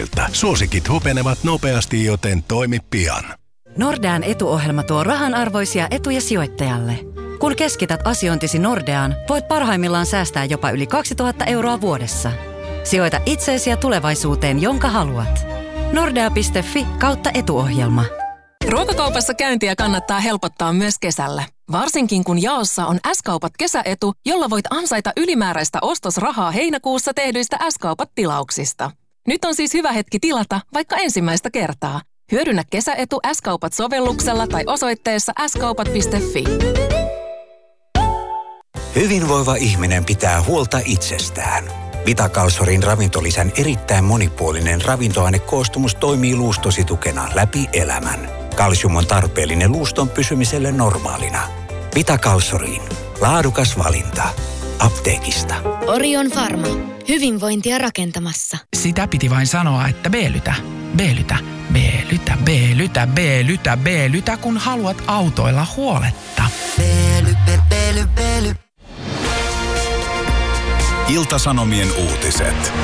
Nordealta. Suosikit hupenevat nopeasti, joten toimi pian. Nordean etuohjelma tuo rahanarvoisia etuja sijoittajalle. Kun keskität asiointisi Nordeaan, voit parhaimmillaan säästää jopa yli 2000 € vuodessa. Sijoita itseesi ja tulevaisuuteen, jonka haluat. Nordea.fi/etuohjelma. Ruokakaupassa käyntiä kannattaa helpottaa myös kesällä. Varsinkin kun jaossa on S-kaupat kesäetu, jolla voit ansaita ylimääräistä ostosrahaa heinäkuussa tehdyistä S-kaupat-tilauksista. Nyt on siis hyvä hetki tilata vaikka ensimmäistä kertaa. Hyödynnä kesäetu S-kaupat-sovelluksella tai osoitteessa skaupat.fi. Hyvinvoiva ihminen pitää huolta itsestään. Vitakalsorin ravintolisän erittäin monipuolinen ravintoainekoostumus toimii luustosi tukena läpi elämän. Kalsium on tarpeellinen luuston pysymiselle normaalina. Vitakalsoriin. Laadukas valinta. Apteekista. Orion Pharma. Hyvinvointia rakentamassa. Sitä piti vain sanoa, että B-lytä, B-lytä, B-lytä, B-lytä, B-lytä, B-lytä, kun haluat autoilla huoletta. B-ly. Ilta-Sanomien uutiset.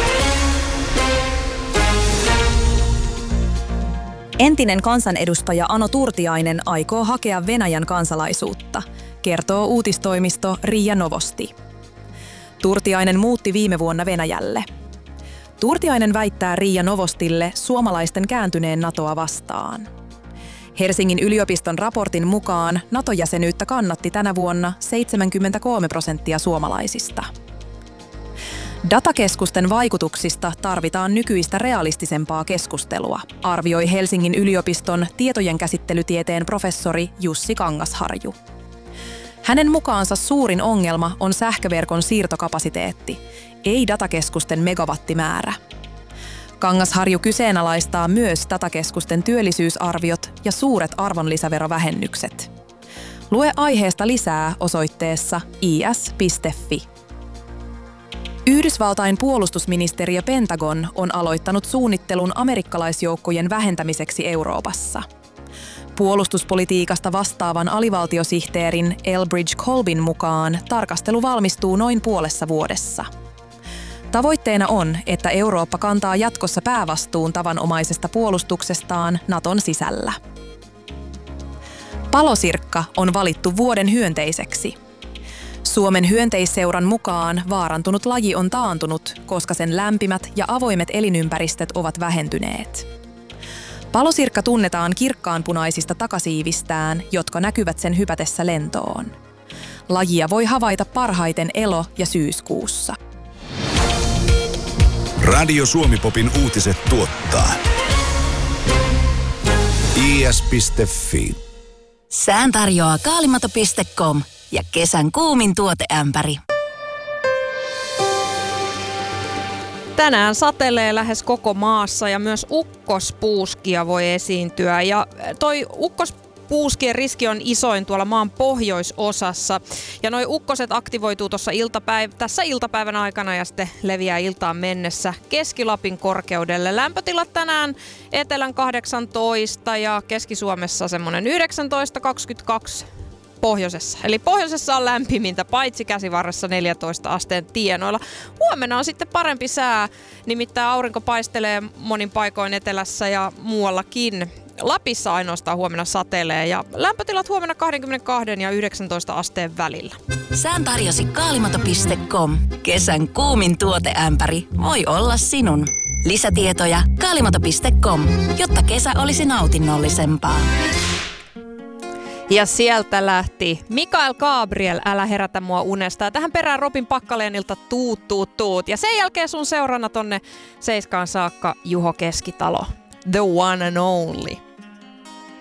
Entinen kansanedustaja Ano Turtiainen aikoo hakea Venäjän kansalaisuutta, kertoo uutistoimisto RIA Novosti. Turtiainen muutti viime vuonna Venäjälle. Turtiainen väittää RIA Novostille suomalaisten kääntyneen NATOa vastaan. Helsingin yliopiston raportin mukaan NATO-jäsenyyttä kannatti tänä vuonna 73% suomalaisista. Datakeskusten vaikutuksista tarvitaan nykyistä realistisempaa keskustelua, arvioi Helsingin yliopiston tietojenkäsittelytieteen professori Jussi Kangasharju. Hänen mukaansa suurin ongelma on sähköverkon siirtokapasiteetti, ei datakeskusten megawattimäärä. Kangasharju kyseenalaistaa myös datakeskusten työllisyysarviot ja suuret arvonlisäverovähennykset. Lue aiheesta lisää osoitteessa is.fi. Yhdysvaltain puolustusministeriö Pentagon on aloittanut suunnittelun amerikkalaisjoukkojen vähentämiseksi Euroopassa. Puolustuspolitiikasta vastaavan alivaltiosihteerin Elbridge Colbin mukaan tarkastelu valmistuu noin puolessa vuodessa. Tavoitteena on, että Eurooppa kantaa jatkossa päävastuun tavanomaisesta puolustuksestaan Naton sisällä. Palosirkka on valittu vuoden hyönteiseksi. Suomen hyönteisseuran mukaan vaarantunut laji on taantunut, koska sen lämpimät ja avoimet elinympäristöt ovat vähentyneet. Palosirkka tunnetaan kirkkaanpunaisista takasiivistään, jotka näkyvät sen hypätessä lentoon. Lajia voi havaita parhaiten elo- ja syyskuussa. Radio Suomi-popin uutiset tuottaa is.fi. Sään tarjoaa kaalimato.com ja kesän kuumin tuoteämpäri. Tänään satelee lähes koko maassa ja myös ukkospuuskia voi esiintyä. Ja toi ukkospuuskien riski on isoin tuolla maan pohjoisosassa. Ja noi ukkoset aktivoituu tässä iltapäivän aikana ja sitten leviää iltaan mennessä Keski-Lapin korkeudelle. Lämpötilat tänään etelän 18 ja Keski-Suomessa semmoinen 19-22 pohjoisessa. Eli pohjoisessa on lämpimintä, paitsi Käsivarressa 14 asteen tienoilla. Huomenna on sitten parempi sää, nimittäin aurinko paistelee monin paikoin etelässä ja muuallakin. Lapissa ainoastaan huomenna satelee ja lämpötilat huomenna 22 ja 19 asteen välillä. Sään tarjosi kaalimato.com. Kesän kuumin tuoteämpäri voi olla sinun. Lisätietoja kaalimato.com, jotta kesä olisi nautinnollisempaa. Ja sieltä lähti Mikael Gabriel, Älä herätä mua unesta. Ja tähän perään Robin Packalenilta Tuut. Ja sen jälkeen sun seurana tonne 7 saakka Juho Keskitalo. The one and only.